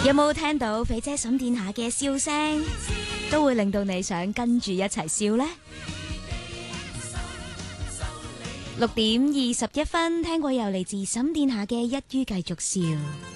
有冇聽到肥姐沈殿霞嘅笑聲，都會令到你想跟住一齊笑呢？6點21分，聽過又嚟自沈殿霞嘅一於繼續笑。